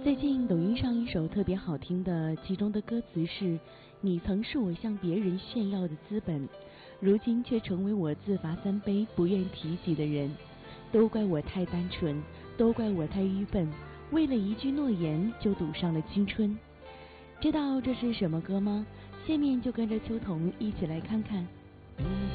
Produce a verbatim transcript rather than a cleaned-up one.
最近抖音上一首特别好听的，其中的歌词是：你曾是我向别人炫耀的资本，如今却成为我自罚三杯不愿提及的人。都怪我太单纯，都怪我太愚笨，为了一句诺言就赌上了青春。知道这是什么歌吗？下面就跟着秋桐一起来看看。